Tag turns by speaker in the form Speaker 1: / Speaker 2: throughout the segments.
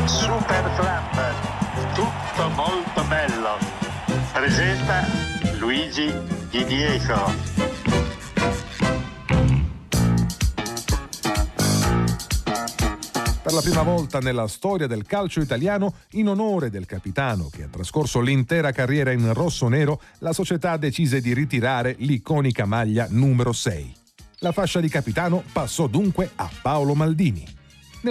Speaker 1: Super Club, tutto molto bello. Presenta Luigi Di Diego.
Speaker 2: Per la prima volta nella storia del calcio italiano, in onore del capitano che ha trascorso l'intera carriera in rosso-nero, la società decise di ritirare l'iconica maglia numero 6. La fascia di capitano passò dunque a Paolo Maldini. Nel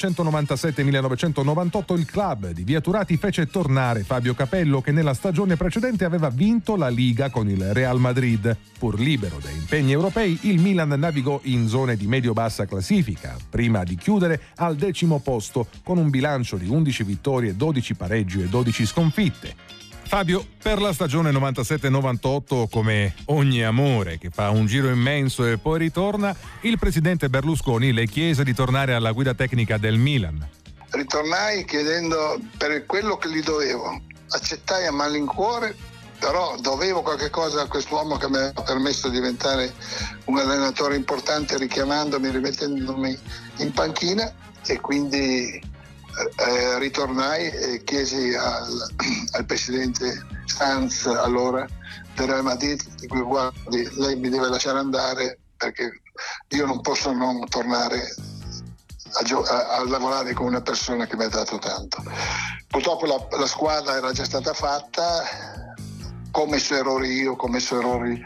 Speaker 2: 1997-1998 il club di Via Turati fece tornare Fabio Capello, che nella stagione precedente aveva vinto la Liga con il Real Madrid. Pur libero da impegni europei, il Milan navigò in zone di medio-bassa classifica, prima di chiudere al 10° posto con un bilancio di 11 vittorie, 12 pareggi e 12 sconfitte. Fabio, per la stagione 97-98, come ogni amore che fa un giro immenso e poi ritorna, il presidente Berlusconi le chiese di tornare alla guida tecnica del Milan.
Speaker 3: Ritornai chiedendo per quello che gli dovevo. Accettai a malincuore, però dovevo qualche cosa a quest'uomo che mi aveva permesso di diventare un allenatore importante, richiamandomi, rimettendomi in panchina, e quindi ritornai e chiesi al presidente Sanz, allora del Real Madrid, guardi, lei mi deve lasciare andare perché io non posso non tornare a lavorare con una persona che mi ha dato tanto. Purtroppo la squadra era già stata fatta, commesso errori io, commesso errori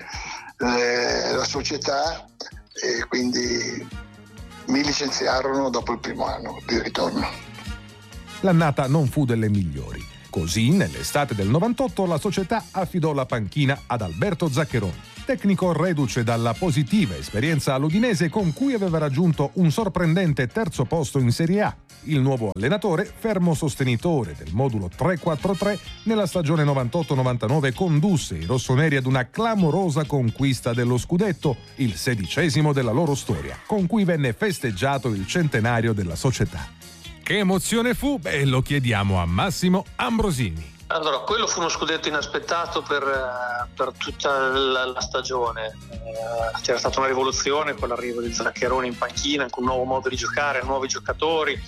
Speaker 3: la società, e quindi mi licenziarono dopo il primo anno di ritorno.
Speaker 2: L'annata non fu delle migliori. Così, nell'estate del 98, la società affidò la panchina ad Alberto Zaccheroni, tecnico reduce dalla positiva esperienza all'Udinese, con cui aveva raggiunto un sorprendente terzo posto in Serie A. Il nuovo allenatore, fermo sostenitore del modulo 3-4-3, nella stagione 98-99 condusse i rossoneri ad una clamorosa conquista dello scudetto, il 16° della loro storia, con cui venne festeggiato il centenario della società. Che emozione fu? Beh, lo chiediamo a Massimo Ambrosini.
Speaker 4: Allora, quello fu uno scudetto inaspettato per tutta la stagione. C'era stata una rivoluzione con l'arrivo di Zaccheroni in panchina, con un nuovo modo di giocare, nuovi giocatori.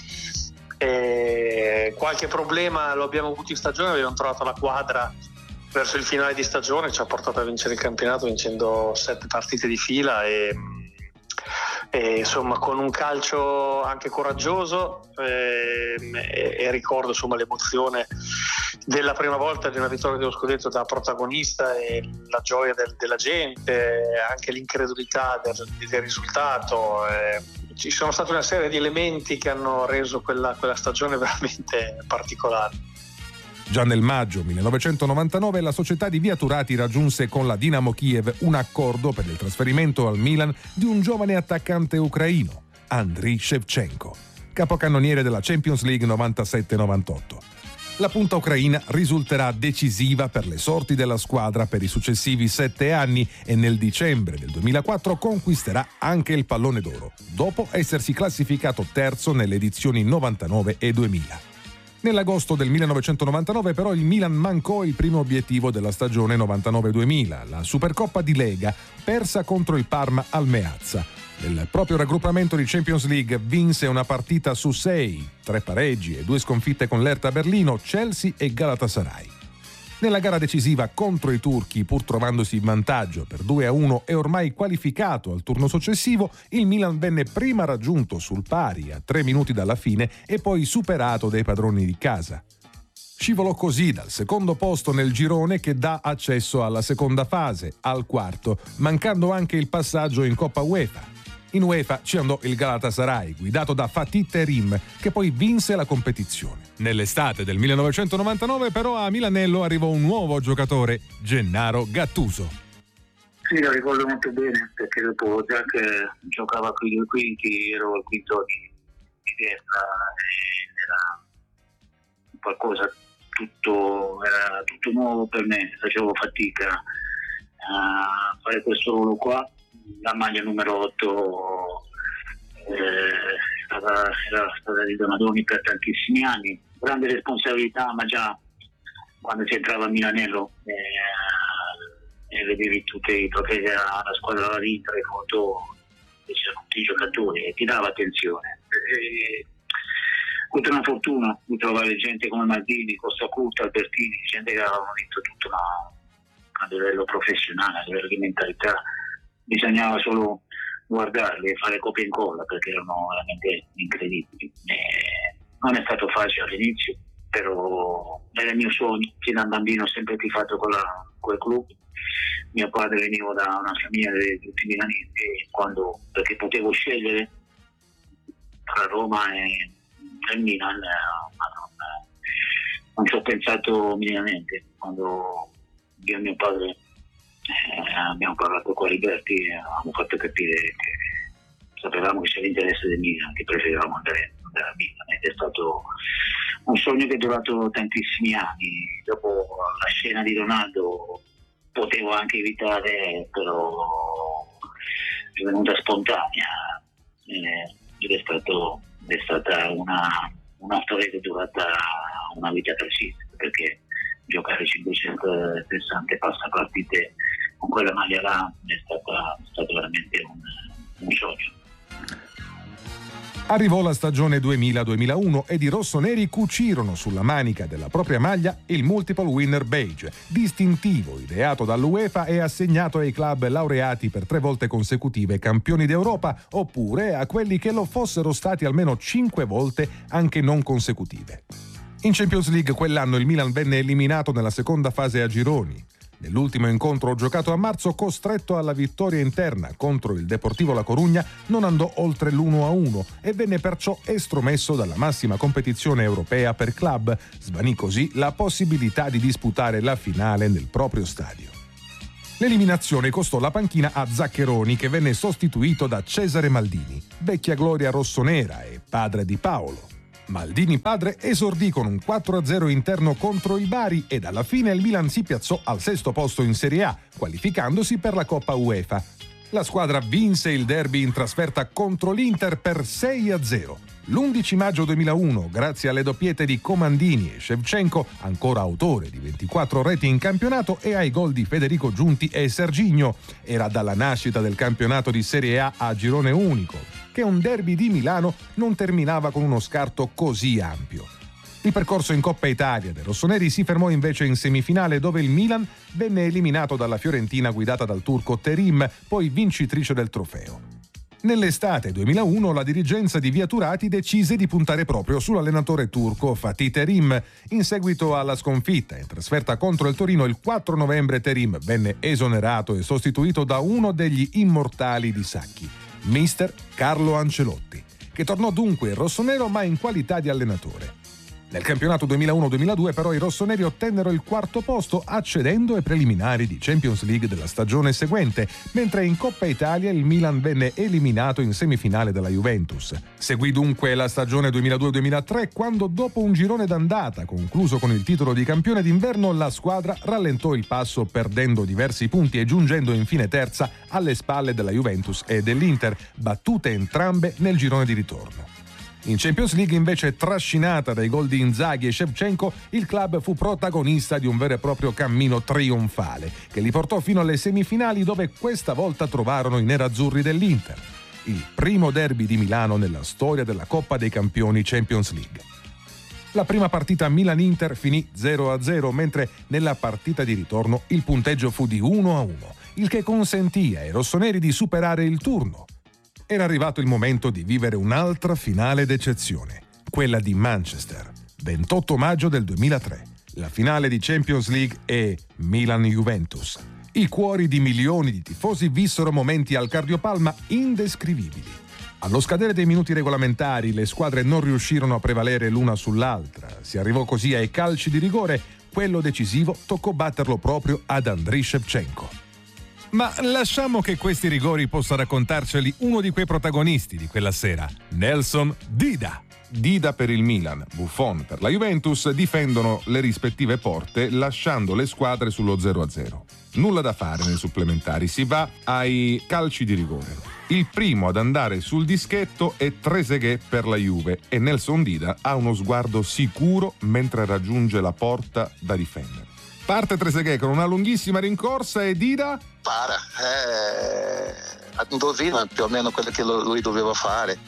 Speaker 4: Qualche problema lo abbiamo avuto in stagione, abbiamo trovato la quadra verso il finale di stagione, ci ha portato a vincere il campionato vincendo 7 partite di fila e insomma con un calcio anche coraggioso, e ricordo insomma l'emozione della prima volta di una vittoria dello scudetto da protagonista e la gioia della gente, anche l'incredulità del risultato. Ci sono state una serie di elementi che hanno reso quella stagione veramente particolare.
Speaker 2: Già nel maggio 1999 la società di Via Turati raggiunse con la Dinamo Kiev un accordo per il trasferimento al Milan di un giovane attaccante ucraino, Andriy Shevchenko, capocannoniere della Champions League 97-98. La punta ucraina risulterà decisiva per le sorti della squadra per i successivi 7 anni e nel dicembre del 2004 conquisterà anche il pallone d'oro, dopo essersi classificato terzo nelle edizioni 99 e 2000. Nell'agosto del 1999 però il Milan mancò il primo obiettivo della stagione 99-2000, la Supercoppa di Lega, persa contro il Parma al Meazza. Nel proprio raggruppamento di Champions League vinse una partita su 6, 3 pareggi e 2 sconfitte con l'Hertha Berlino, Chelsea e Galatasaray. Nella gara decisiva contro i turchi, pur trovandosi in vantaggio per 2-1 e ormai qualificato al turno successivo, il Milan venne prima raggiunto sul pari a 3 minuti dalla fine e poi superato dai padroni di casa. Scivolò così dal secondo posto nel girone che dà accesso alla seconda fase, al quarto, mancando anche il passaggio in Coppa UEFA. In UEFA ci andò il Galatasaray, guidato da Fatih Terim, che poi vinse la competizione. Nell'estate del 1999 però a Milanello arrivò un nuovo giocatore, Gennaro Gattuso.
Speaker 5: Sì, lo ricordo molto bene, perché dopo già che giocava con i due quinti, ero il quinto di destra, era qualcosa, era tutto nuovo per me, facevo fatica a fare questo ruolo qua. La maglia numero 8 era stata di Donadoni per tantissimi anni, grande responsabilità, ma già quando si entrava a Milanello e vedevi tutti i trofei che la squadra aveva vinto, le foto, c'erano tutti i giocatori e ti dava attenzione. avuto una fortuna di trovare gente come Maldini, Costa Curta, Albertini, gente che avevano vinto tutto, ma a livello professionale, a livello di mentalità bisognava solo guardarli e fare copia e incolla, perché erano veramente incredibili. Non è stato facile all'inizio, però era il mio sogno. Fin da bambino ho sempre tifato quel club. Mio padre veniva da una famiglia di tutti milanisti, perché potevo scegliere tra Roma e il Milan, ma non ci ho pensato minimamente. Quando io e mio padre abbiamo parlato con Liberti, abbiamo fatto capire che sapevamo che c'era l'interesse del Milan, che preferivamo andare a Milan, ed è stato un sogno che è durato tantissimi anni. Dopo la scena di Ronaldo potevo anche evitare, però è venuta spontanea, ed è stata una storia che è durata una vita calcistica, perché giocare 560 passapartite con quella maglia là è stato veramente un sogno.
Speaker 2: Arrivò la stagione 2000-2001 ed i rossoneri cucirono sulla manica della propria maglia il Multiple Winner Badge, distintivo ideato dall'UEFA e assegnato ai club laureati per 3 volte consecutive campioni d'Europa, oppure a quelli che lo fossero stati almeno 5 volte anche non consecutive. In Champions League quell'anno il Milan venne eliminato nella seconda fase a gironi. Nell'ultimo incontro giocato a marzo, costretto alla vittoria interna contro il Deportivo La Corugna, non andò oltre l'1-1 e venne perciò estromesso dalla massima competizione europea per club. Svanì così la possibilità di disputare la finale nel proprio stadio. L'eliminazione costò la panchina a Zaccheroni, che venne sostituito da Cesare Maldini, vecchia gloria rossonera e padre di Paolo. Maldini padre esordì con un 4-0 interno contro il Bari ed alla fine il Milan si piazzò al 6° posto in Serie A, qualificandosi per la Coppa UEFA. La squadra vinse il derby in trasferta contro l'Inter per 6-0. L'11 maggio 2001, grazie alle doppiette di Comandini e Shevchenko, ancora autore di 24 reti in campionato, e ai gol di Federico Giunti e Serginho, era dalla nascita del campionato di Serie A girone unico che un derby di Milano non terminava con uno scarto così ampio. Il percorso in Coppa Italia dei rossoneri si fermò invece in semifinale, dove il Milan venne eliminato dalla Fiorentina guidata dal turco Terim, poi vincitrice del trofeo. Nell'estate 2001 la dirigenza di Via Turati decise di puntare proprio sull'allenatore turco Fatih Terim. In seguito alla sconfitta in trasferta contro il Torino il 4 novembre Terim venne esonerato e sostituito da uno degli immortali di Sacchi, mister Carlo Ancelotti, che tornò dunque in rossonero ma in qualità di allenatore. Nel campionato 2001-2002 però i rossoneri ottennero il 4° posto, accedendo ai preliminari di Champions League della stagione seguente, mentre in Coppa Italia il Milan venne eliminato in semifinale dalla Juventus. Seguì dunque la stagione 2002-2003, quando dopo un girone d'andata concluso con il titolo di campione d'inverno la squadra rallentò il passo, perdendo diversi punti e giungendo infine terza alle spalle della Juventus e dell'Inter, battute entrambe nel girone di ritorno. In Champions League, invece, trascinata dai gol di Inzaghi e Shevchenko, il club fu protagonista di un vero e proprio cammino trionfale che li portò fino alle semifinali, dove questa volta trovarono i nerazzurri dell'Inter. Il primo derby di Milano nella storia della Coppa dei Campioni Champions League. La prima partita Milan-Inter finì 0-0, mentre nella partita di ritorno il punteggio fu di 1-1, il che consentì ai rossoneri di superare il turno. Era arrivato il momento di vivere un'altra finale d'eccezione, quella di Manchester, 28 maggio del 2003, la finale di Champions League e Milan-Juventus. I cuori di milioni di tifosi vissero momenti al cardiopalma indescrivibili. Allo scadere dei minuti regolamentari le squadre non riuscirono a prevalere l'una sull'altra. Si arrivò così ai calci di rigore. Quello decisivo toccò batterlo proprio ad Andriy Shevchenko. Ma lasciamo che questi rigori possa raccontarceli uno di quei protagonisti di quella sera, Nelson Dida. Dida per il Milan, Buffon per la Juventus difendono le rispettive porte, lasciando le squadre sullo 0-0. Nulla da fare nei supplementari, si va ai calci di rigore. Il primo ad andare sul dischetto è Trezeguet per la Juve e Nelson Dida ha uno sguardo sicuro mentre raggiunge la porta da difendere. Parte Trezeguet con una lunghissima rincorsa e Dida
Speaker 6: indovina più o meno quello che lui doveva fare,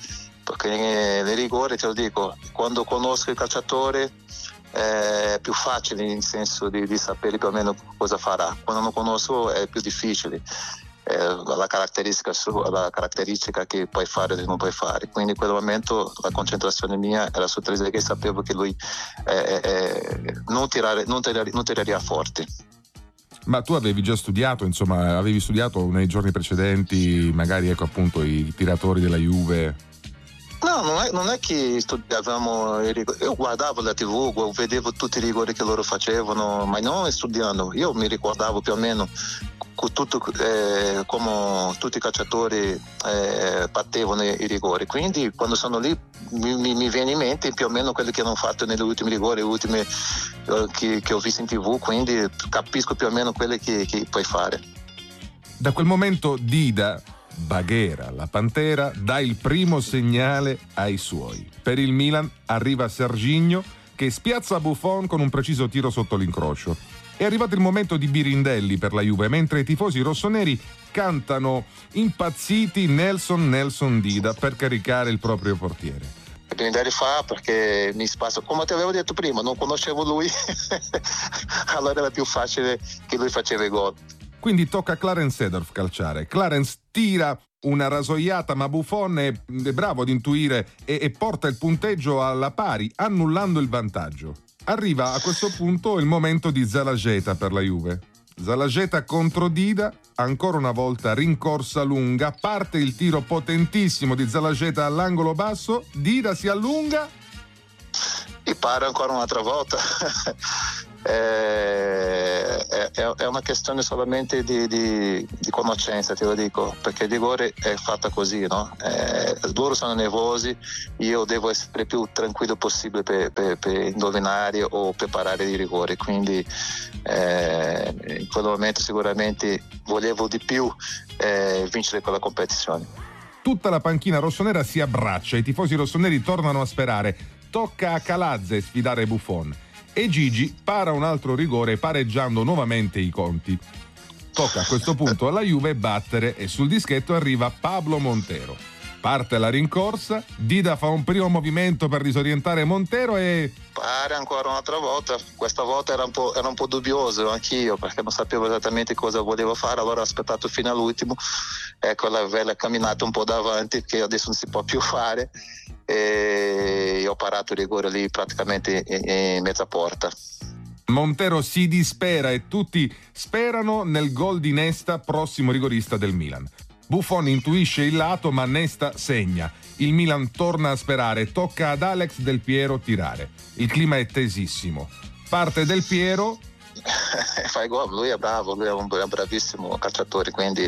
Speaker 6: perché nei rigori, te lo dico, quando conosco il calciatore è più facile, nel senso di sapere più o meno cosa farà. Quando non conosco è più difficile, la caratteristica che puoi fare e non puoi fare. Quindi in quel momento la concentrazione mia era su Trezeguet, sapevo che lui non tiraria forte.
Speaker 2: Ma tu avevi già studiato, insomma, avevi studiato nei giorni precedenti, magari ecco appunto i tiratori della Juve?
Speaker 6: No, non è che studiavamo i rigori. Io guardavo la TV, vedevo tutti i rigori che loro facevano, ma non studiando. Io mi ricordavo più o meno tutto, come tutti i calciatori battevano i rigori. Quindi quando sono lì mi viene in mente più o meno quelli che hanno fatto negli ultimi rigori, gli ultimi che ho visto in TV, quindi capisco più o meno quelli che puoi fare.
Speaker 2: Da quel momento Dida Baghera, la Pantera, dà il primo segnale ai suoi. Per il Milan arriva Serginho che spiazza Buffon con un preciso tiro sotto l'incrocio. È arrivato il momento di Birindelli per la Juve, mentre i tifosi rossoneri cantano impazziti Nelson Dida per caricare il proprio portiere.
Speaker 6: Birindelli fa perché mi spazio, come ti avevo detto prima, non conoscevo lui, allora era più facile che lui faceva i gol.
Speaker 2: Quindi tocca a Clarence Seedorf calciare. Clarence tira una rasoiata, ma Buffon è bravo ad intuire e porta il punteggio alla pari, annullando il vantaggio. Arriva a questo punto il momento di Zalageta per la Juve. Zalageta contro Dida, ancora una volta rincorsa lunga, parte il tiro potentissimo di Zalageta all'angolo basso, Dida si allunga
Speaker 6: e para ancora un'altra volta. È una questione solamente di conoscenza, te lo dico, perché il rigore è fatta così, no? Loro sono nervosi, io devo essere più tranquillo possibile per indovinare o preparare i rigori, quindi in quel momento sicuramente volevo di più vincere quella competizione.
Speaker 2: Tutta la panchina rossonera si abbraccia, i tifosi rossoneri tornano a sperare, tocca a Calazze sfidare Buffon. E Gigi para un altro rigore pareggiando nuovamente i conti. Tocca a questo punto alla Juve battere e sul dischetto arriva Pablo Montero. Parte la rincorsa, Dida fa un primo movimento per disorientare Montero e...
Speaker 6: Pare ancora un'altra volta, questa volta era un po' dubbioso anch'io perché non sapevo esattamente cosa volevo fare, allora ho aspettato fino all'ultimo, ecco la bella camminata un po' davanti che adesso non si può più fare e ho parato il rigore lì praticamente in mezza porta.
Speaker 2: Montero si dispera e tutti sperano nel gol di Nesta, prossimo rigorista del Milan. Buffon intuisce il lato ma Nesta segna. Il Milan torna a sperare, tocca ad Alex Del Piero tirare. Il clima è tesissimo. Parte Del Piero.
Speaker 6: Fa il gol, lui è bravo, lui è un bravissimo calciatore, quindi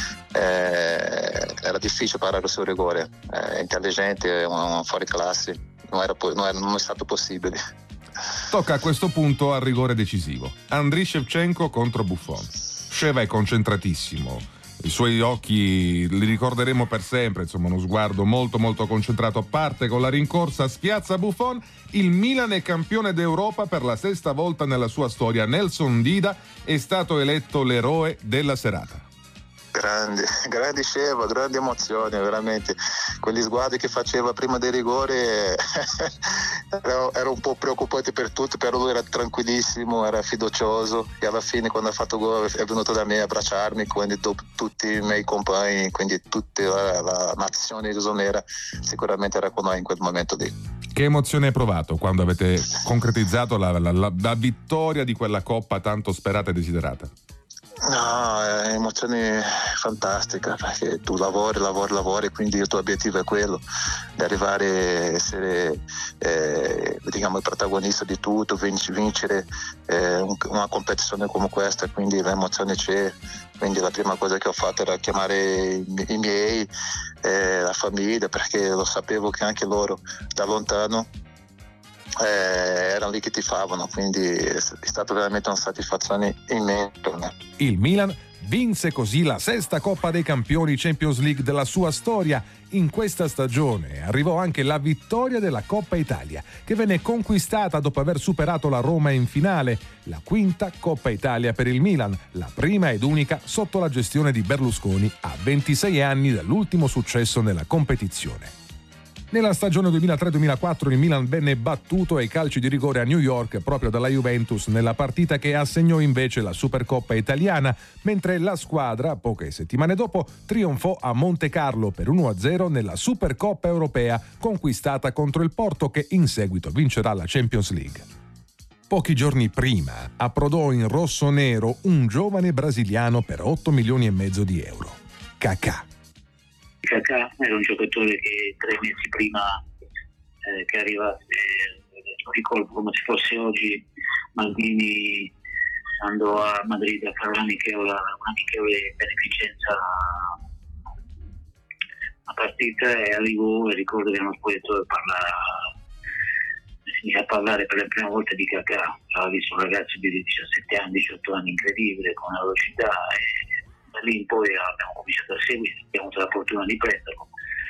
Speaker 6: era difficile parare il suo rigore. È intelligente, è un fuori classe, non è stato possibile.
Speaker 2: Tocca a questo punto al rigore decisivo. Andriy Shevchenko contro Buffon. Sheva è concentratissimo. I suoi occhi li ricorderemo per sempre, insomma uno sguardo molto molto concentrato. Parte con la rincorsa, spiazza Buffon. Il Milan è campione d'Europa per la sesta volta nella sua storia. Nelson Dida è stato eletto l'eroe della serata.
Speaker 6: Grande Sheva, grandi emozioni, veramente. Quegli sguardi che faceva prima dei rigori era un po' preoccupante per tutti, però lui era tranquillissimo, era fiducioso e alla fine quando ha fatto gol è venuto da me a abbracciarmi, quindi tutti i miei compagni, quindi tutta la nazione rossonera sicuramente era con noi in quel momento lì.
Speaker 2: Che emozione hai provato quando avete concretizzato la vittoria di quella coppa tanto sperata e desiderata?
Speaker 6: No, è un'emozione fantastica perché tu lavori, quindi il tuo obiettivo è quello di arrivare a essere il protagonista di tutto, vincere una competizione come questa, quindi l'emozione c'è. Quindi la prima cosa che ho fatto era chiamare i miei, la famiglia, perché lo sapevo che anche loro da lontano erano lì che tifavano, quindi è stata veramente una soddisfazione immensa per me.
Speaker 2: Il Milan vinse così la sesta Coppa dei Campioni Champions League della sua storia. In questa stagione arrivò anche la vittoria della Coppa Italia, che venne conquistata dopo aver superato la Roma in finale, la quinta Coppa Italia per il Milan, la prima ed unica sotto la gestione di Berlusconi a 26 anni dall'ultimo successo nella competizione. Nella stagione 2003-2004 il Milan venne battuto ai calci di rigore a New York proprio dalla Juventus nella partita che assegnò invece la Supercoppa italiana, mentre la squadra, poche settimane dopo, trionfò a Montecarlo per 1-0 nella Supercoppa europea conquistata contro il Porto, che in seguito vincerà la Champions League. Pochi giorni prima approdò in rosso-nero un giovane brasiliano per 8 milioni e mezzo di euro. Kaká.
Speaker 5: Kaká era un giocatore che 3 mesi prima che arrivasse, ricordo come se fosse oggi, Maldini andò a Madrid a fare un'amichevole beneficenza a partita e arrivò, e ricordo che erano spogliatoio a parlare per la prima volta di Kaká. Aveva visto un ragazzo di 17 anni, 18 anni incredibile, con una velocità, e da lì in poi abbiamo cominciato a seguire, abbiamo avuto la fortuna di prenderlo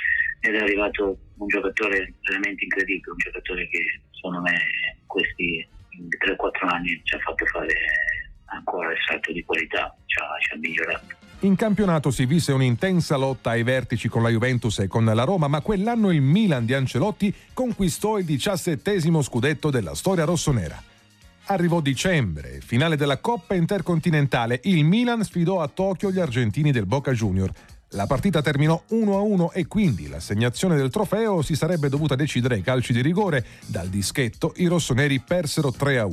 Speaker 5: ed è arrivato un giocatore veramente incredibile, un giocatore che secondo me questi 3-4 anni ci ha fatto fare ancora il salto di qualità, ci ha migliorato.
Speaker 2: In campionato si visse un'intensa lotta ai vertici con la Juventus e con la Roma, ma quell'anno il Milan di Ancelotti conquistò il 17° scudetto della storia rossonera. Arrivò dicembre, finale della Coppa Intercontinentale. Il Milan sfidò a Tokyo gli argentini del Boca Junior. La partita terminò 1-1 e quindi l'assegnazione del trofeo si sarebbe dovuta decidere ai calci di rigore. Dal dischetto i rossoneri persero 3-1.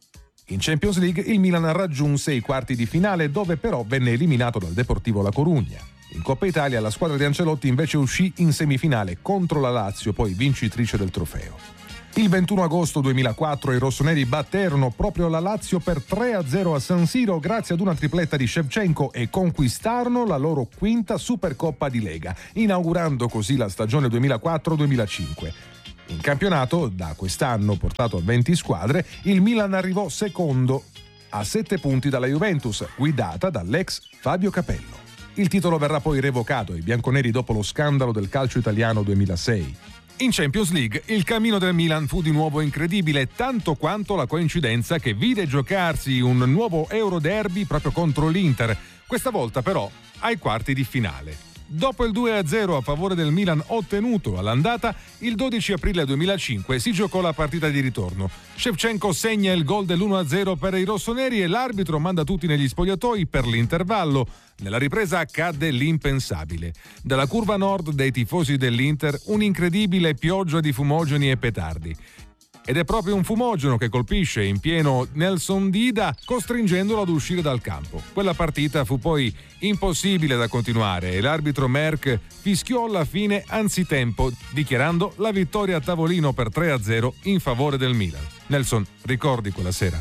Speaker 2: In Champions League il Milan raggiunse i quarti di finale, dove però venne eliminato dal Deportivo La Corugna. In Coppa Italia la squadra di Ancelotti invece uscì in semifinale contro la Lazio, poi vincitrice del trofeo. Il 21 agosto 2004 i rossoneri batterono proprio la Lazio per 3-0 a San Siro grazie ad una tripletta di Shevchenko e conquistarono la loro quinta Supercoppa di Lega, inaugurando così la stagione 2004-2005. In campionato, da quest'anno portato a 20 squadre, il Milan arrivò secondo, a 7 punti dalla Juventus, guidata dall'ex Fabio Capello. Il titolo verrà poi revocato ai bianconeri dopo lo scandalo del calcio italiano 2006. In Champions League il cammino del Milan fu di nuovo incredibile, tanto quanto la coincidenza che vide giocarsi un nuovo Euroderby proprio contro l'Inter, questa volta però ai quarti di finale. Dopo il 2-0 a favore del Milan ottenuto all'andata, il 12 aprile 2005 si giocò la partita di ritorno. Shevchenko segna il gol dell'1-0 per i rossoneri e l'arbitro manda tutti negli spogliatoi per l'intervallo. Nella ripresa accadde l'impensabile. Dalla curva nord dei tifosi dell'Inter un'incredibile pioggia di fumogeni e petardi. Ed è proprio un fumogeno che colpisce in pieno Nelson Dida, costringendolo ad uscire dal campo. Quella partita fu poi impossibile da continuare e l'arbitro Merck fischiò alla fine anzitempo, dichiarando la vittoria a tavolino per 3-0 in favore del Milan. Nelson, ricordi quella sera?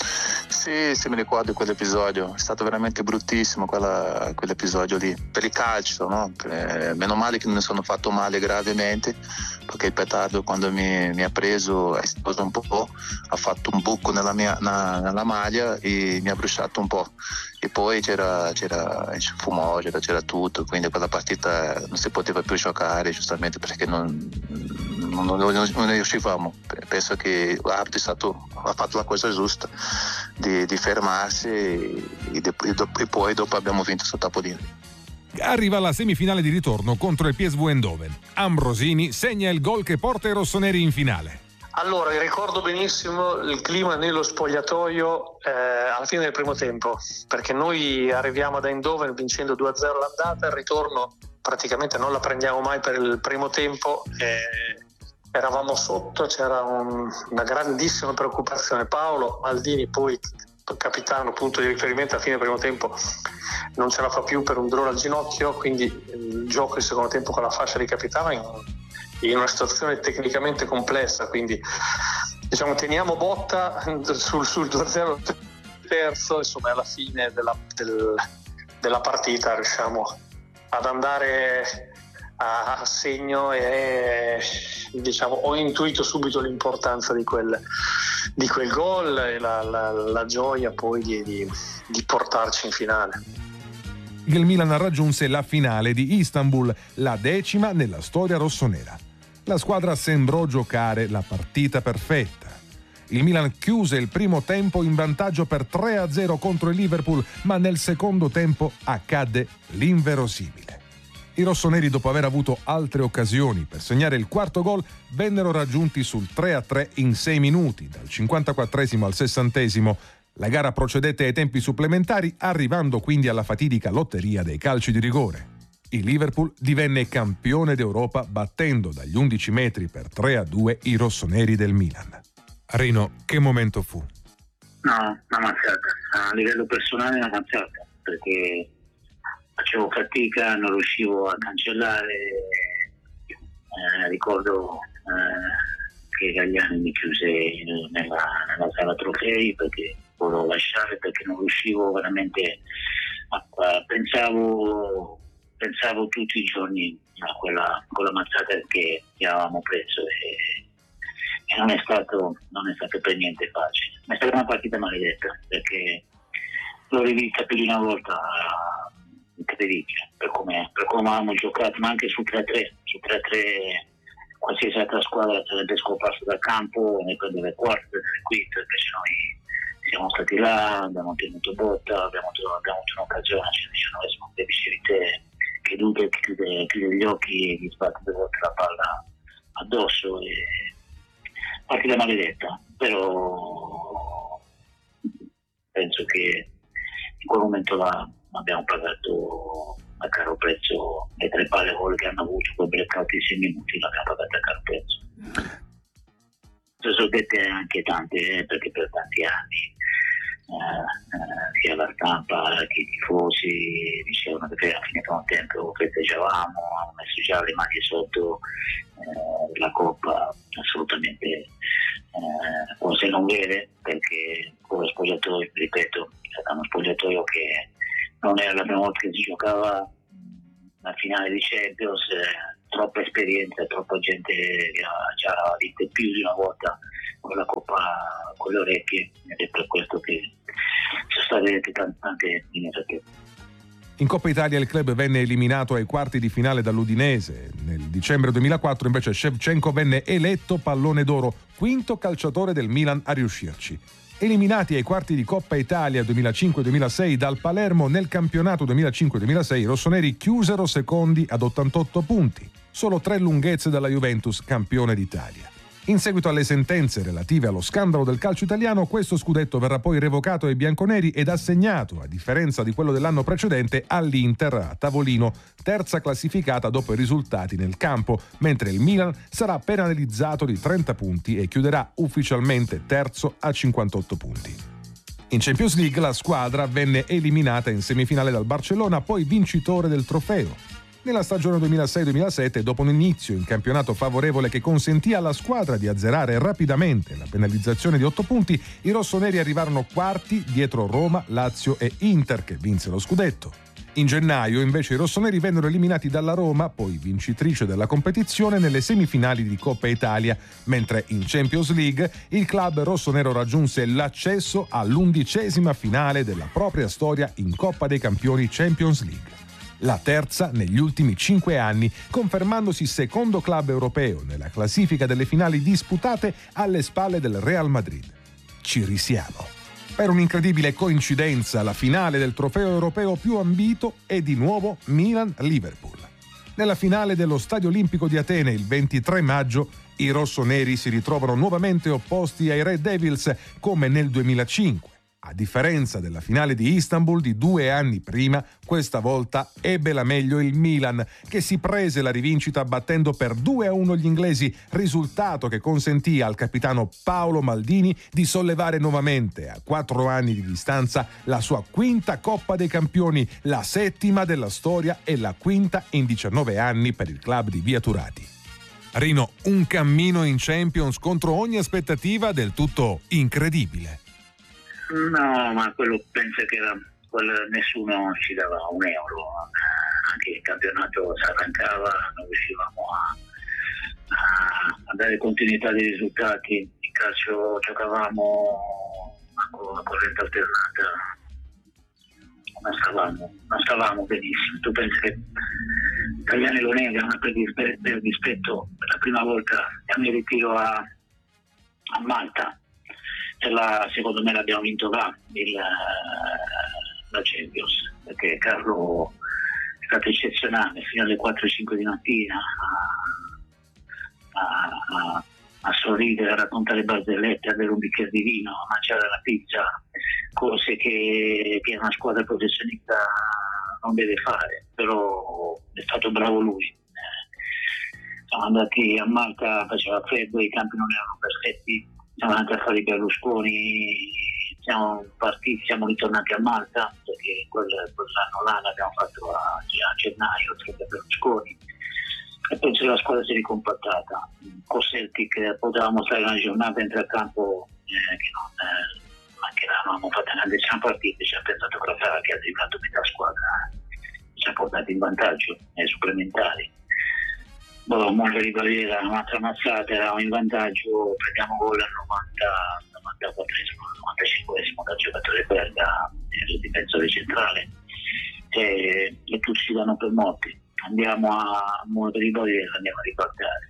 Speaker 6: Sì, mi ricordo quell'episodio, è stato veramente bruttissimo quell'episodio lì, per il calcio, no? Meno male che non mi sono fatto male gravemente, perché il petardo quando mi ha preso è esploso un po', ha fatto un buco nella maglia e mi ha bruciato un po', e poi c'era fumogeno, c'era tutto, quindi quella partita non si poteva più giocare, giustamente perché non riuscivamo. Penso che l'arbitro ha fatto la cosa giusta di fermarsi e poi dopo abbiamo vinto sul tapolino.
Speaker 2: Arriva la semifinale di ritorno contro il PSV Eindhoven. Ambrosini segna il gol che porta i rossoneri in finale.
Speaker 4: Allora, ricordo benissimo il clima nello spogliatoio alla fine del primo tempo, perché noi arriviamo ad Eindhoven vincendo 2-0 l'andata, il ritorno praticamente non la prendiamo mai per il primo tempo. Eravamo sotto, c'era una grandissima preoccupazione. Paolo Maldini, poi capitano, punto di riferimento, a fine primo tempo non ce la fa più per un dolore al ginocchio, quindi il gioco il secondo tempo con la fascia di capitano in una situazione tecnicamente complessa, quindi diciamo teniamo botta sul 2-0 terzo, insomma alla fine della partita riusciamo ad andare a segno e diciamo ho intuito subito l'importanza di quel gol e la gioia poi di portarci in finale.
Speaker 2: Il Milan raggiunse la finale di Istanbul, la 10ª nella storia rossonera. La squadra sembrò giocare la partita perfetta. Il Milan chiuse il primo tempo in vantaggio per 3-0 contro il Liverpool, ma nel secondo tempo accadde l'inverosimile. I rossoneri, dopo aver avuto altre occasioni per segnare il quarto gol, vennero raggiunti sul 3-3 in 6 minuti, dal 54esimo al 60esimo. La gara procedette ai tempi supplementari, arrivando quindi alla fatidica lotteria dei calci di rigore. Il Liverpool divenne campione d'Europa battendo dagli 11 metri per 3-2 i rossoneri del Milan. Rino, che momento fu?
Speaker 5: No, una mazzata. A livello personale una mazzata, perché facevo fatica, non riuscivo a cancellare. Ricordo che Gagliani mi chiuse nella sala trofei perché volevo lasciare, perché non riuscivo veramente pensavo tutti i giorni a quella mazzata che avevamo preso e non è stato per niente facile. È stata una partita maledetta, perché l'ho rivista più di una volta, incredibile per come avevamo giocato, ma anche su 3-3. Su 3-3 qualsiasi altra squadra sarebbe scomparsa dal campo ne prende le quarte, le quinte, invece noi siamo stati là, abbiamo tenuto botta, abbiamo avuto un'occasione al 19esimo, che dicevi te, che Duque chiude gli occhi e gli sbatte 2 volte la palla addosso. Partita maledetta, però penso che in quel momento abbiamo pagato a caro prezzo le 3 palle gol che hanno avuto, quel blackout in 6 minuti l'abbiamo pagato a caro prezzo. Sono dette anche tante, perché per tanti anni sia la stampa che i tifosi dicevano che a fine primo tempo festeggiavamo, hanno messo già le mani sotto la Coppa, assolutamente forse non vede, perché come spogliatoio, ripeto, è stato uno spogliatoio che non era la prima volta che si giocava la finale di Champions, troppa esperienza, troppa gente che ha già vinto più di una volta con la Coppa con le orecchie, ed è per questo che sono state tante iniziative.
Speaker 2: In Coppa Italia il club venne eliminato ai quarti di finale dall'Udinese. Nel dicembre 2004 invece Shevchenko venne eletto pallone d'oro, quinto calciatore del Milan a riuscirci. Eliminati ai quarti di Coppa Italia 2005-2006 dal Palermo, nel campionato 2005-2006 i rossoneri chiusero secondi ad 88 punti, solo 3 lunghezze dalla Juventus, campione d'Italia. In seguito alle sentenze relative allo scandalo del calcio italiano, questo scudetto verrà poi revocato ai bianconeri ed assegnato, a differenza di quello dell'anno precedente, all'Inter a tavolino, terza classificata dopo i risultati nel campo, mentre il Milan sarà penalizzato di 30 punti e chiuderà ufficialmente terzo a 58 punti. In Champions League la squadra venne eliminata in semifinale dal Barcellona, poi vincitore del trofeo. Nella stagione 2006-2007, dopo un inizio in campionato favorevole che consentì alla squadra di azzerare rapidamente la penalizzazione di 8 punti, i rossoneri arrivarono quarti dietro Roma, Lazio e Inter, che vinse lo scudetto. In gennaio invece i rossoneri vennero eliminati dalla Roma, poi vincitrice della competizione, nelle semifinali di Coppa Italia, mentre in Champions League il club rossonero raggiunse l'accesso all'11ª finale della propria storia in Coppa dei Campioni Champions League. La terza negli ultimi 5 anni, confermandosi secondo club europeo nella classifica delle finali disputate alle spalle del Real Madrid. Ci risiamo. Per un'incredibile coincidenza, la finale del trofeo europeo più ambito è di nuovo Milan-Liverpool. Nella finale dello Stadio Olimpico di Atene il 23 maggio, i rossoneri si ritrovano nuovamente opposti ai Red Devils come nel 2005. A differenza della finale di Istanbul di 2 anni prima, questa volta ebbe la meglio il Milan, che si prese la rivincita battendo per 2-1 gli inglesi, risultato che consentì al capitano Paolo Maldini di sollevare nuovamente, a 4 anni di distanza, la sua quinta Coppa dei Campioni, la 7ª della storia e la quinta in 19 anni per il club di Via Turati. Rino, un cammino in Champions contro ogni aspettativa del tutto incredibile.
Speaker 5: No, ma quello penso che nessuno ci dava un euro, anche il campionato si arrancava, non riuscivamo a dare continuità dei risultati, in calcio giocavamo a corrente alternata, non stavamo benissimo. Tu pensi che Gagliani lo nega, ma per dispetto, per la prima volta mi ritiro a Malta. Secondo me l'abbiamo vinto là la Champions, perché Carlo stato eccezionale, fino alle 4-5 di mattina a sorridere, a raccontare barzellette, a bere un bicchiere di vino, a mangiare la pizza, cose che una squadra professionista non deve fare, però è stato bravo lui. Siamo andati a Malta, faceva freddo, i campi non erano perfetti, siamo andati a fare i Berlusconi, siamo partiti, siamo ritornati a Malta, perché quell'anno là l'abbiamo fatto a gennaio, tra Berlusconi, e poi la squadra si è ricompattata. Con Celtic potevamo stare una giornata in tre campo che non avevamo fatto una grandissima partita, ci ha pensato che ha dribblato metà squadra, ci ha portato in vantaggio ai supplementari. Monte di Baviera, un'altra mazzata, eravamo in vantaggio, prendiamo gol al 94esimo, al 95esimo dal giocatore belga, il difensore centrale, e tutti ci danno per morti. Andiamo a Monte di Baviera, andiamo a ripartire.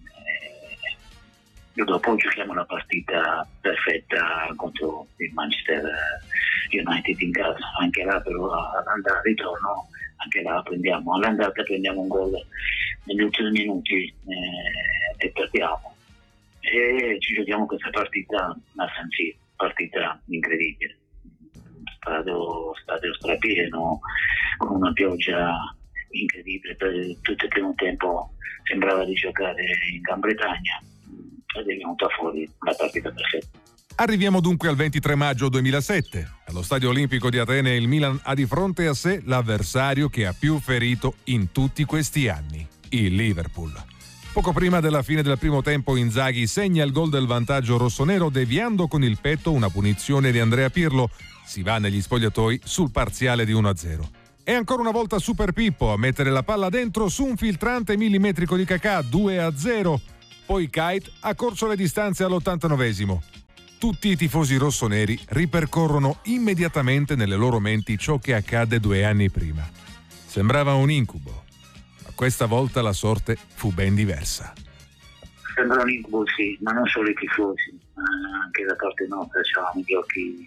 Speaker 5: E dopo giochiamo la partita perfetta contro il Manchester United in casa, anche là però all'andata al ritorno, anche là all'andata prendiamo un gol negli ultimi minuti e perdiamo, e ci giochiamo questa partita a San Siro, partita incredibile, stadio strapieno, con una pioggia incredibile, per tutto il primo tempo sembrava di giocare in Gran Bretagna ed è venuta fuori la partita perfetta.
Speaker 2: Arriviamo dunque al 23 maggio 2007. Allo Stadio Olimpico di Atene il Milan ha di fronte a sé l'avversario che ha più ferito in tutti questi anni, il Liverpool. Poco prima della fine del primo tempo Inzaghi segna il gol del vantaggio rossonero deviando con il petto una punizione di Andrea Pirlo. Si va negli spogliatoi sul parziale di 1-0. E ancora una volta Super Pippo a mettere la palla dentro su un filtrante millimetrico di Kakà, 2-0. Poi Kite ha corso le distanze all'89esimo. Tutti i tifosi rossoneri ripercorrono immediatamente nelle loro menti ciò che accadde 2 anni prima. Sembrava un incubo, ma questa volta la sorte fu ben diversa.
Speaker 5: Sembra un incubo, sì, ma non solo i tifosi, anche da parte nostra c'avevamo gli occhi,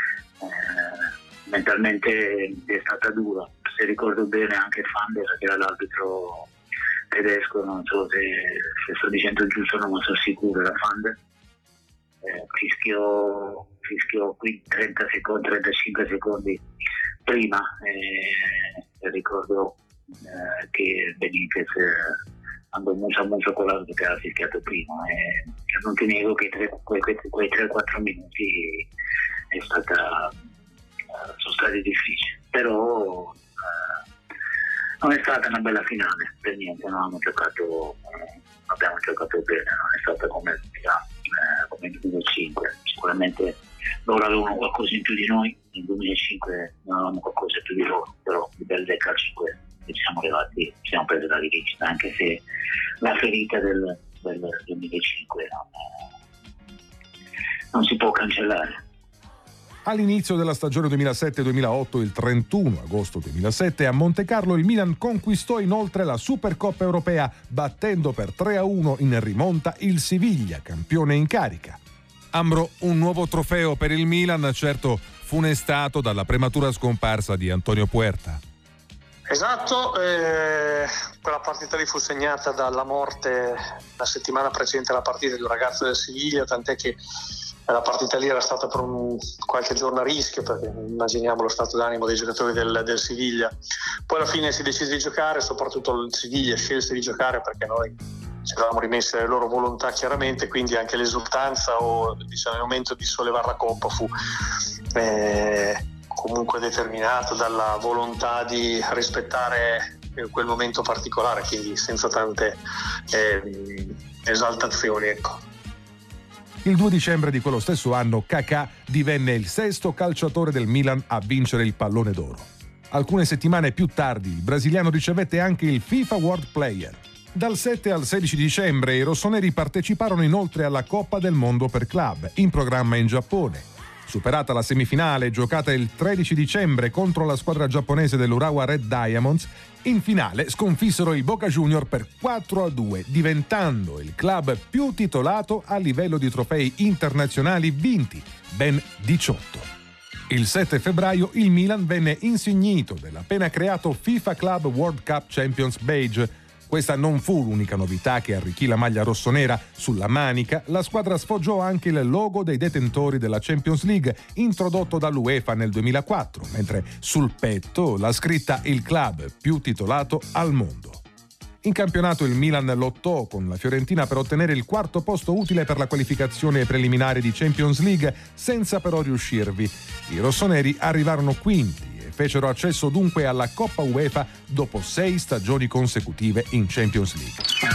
Speaker 5: mentalmente è stata dura. Se ricordo bene anche Fander, che era l'arbitro tedesco, non so se sto dicendo giusto, non sono sicuro, era Fander. Fischio qui 35 secondi prima, ricordo che Benitez andò muso a muso con l'arbitro che aveva fischiato prima, e non ti nego che quei 3-4 minuti sono stati difficili, però non è stata una bella finale per niente, abbiamo giocato bene, non è stata come il 2005, sicuramente loro avevano qualcosa in più di noi, nel 2005 non avevamo qualcosa in più di loro, però il bello del calcio è questo, e ci siamo presi la rivincita, anche se la ferita del 2005 non si può cancellare.
Speaker 2: All'inizio della stagione 2007-2008, il 31 agosto 2007, a Montecarlo il Milan conquistò inoltre la Supercoppa europea, battendo per 3-1 in rimonta il Siviglia, campione in carica. Ambro, un nuovo trofeo per il Milan, certo funestato dalla prematura scomparsa di Antonio Puerta.
Speaker 4: Esatto, quella partita lì fu segnata dalla morte la settimana precedente alla partita di un ragazzo del Siviglia, tant'è che la partita lì era stata per qualche giorno a rischio, perché immaginiamo lo stato d'animo dei giocatori del Siviglia. Poi alla fine si decise di giocare, soprattutto il Siviglia scelse di giocare perché noi ci eravamo rimessi alle loro volontà chiaramente, quindi anche l'esultanza o diciamo, il momento di sollevare la coppa fu comunque determinato dalla volontà di rispettare quel momento particolare, quindi senza tante esaltazioni, ecco.
Speaker 2: Il 2 dicembre di quello stesso anno Kakà divenne il 6º calciatore del Milan a vincere il Pallone d'Oro. Alcune settimane più tardi il brasiliano ricevette anche il FIFA World Player. Dal 7 al 16 dicembre i rossoneri parteciparono inoltre alla Coppa del Mondo per club, in programma in Giappone. Superata la semifinale, giocata il 13 dicembre contro la squadra giapponese dell'Urawa Red Diamonds, in finale sconfissero il Boca Junior per 4-2, diventando il club più titolato a livello di trofei internazionali vinti, ben 18. Il 7 febbraio il Milan venne insignito dell'appena creato FIFA Club World Cup Champions Badge. Questa non fu l'unica novità che arricchì la maglia rossonera. Sulla manica la squadra sfoggiò anche il logo dei detentori della Champions League, introdotto dall'UEFA nel 2004, mentre sul petto la scritta "il club più titolato al mondo". In campionato il Milan lottò con la Fiorentina per ottenere il quarto posto utile per la qualificazione preliminare di Champions League, senza però riuscirvi. I rossoneri arrivarono quinti e fecero accesso dunque alla Coppa UEFA dopo 6 stagioni consecutive in Champions League.